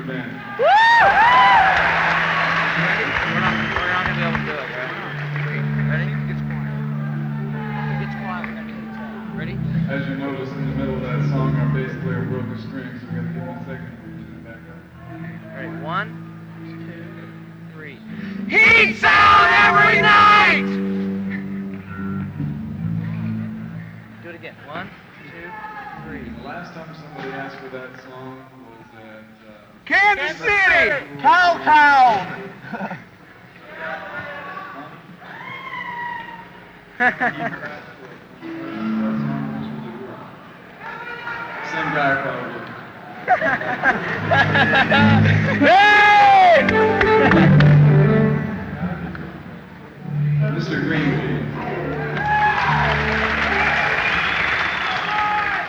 band. Woo! Ready? We're not going to be able to do it, right? Ready? It gets quiet. If it gets quiet, we're going to be able to. Ready? As you notice, in the middle of that song, our bass player broke a string, so we got to give him a second to back up. Ready? 1, 2, 3. Heat sound every night! Do it again. 1, 2, 3. The last time somebody asked for that song was at Kansas City! Cowtown! Same guy, probably. Hey!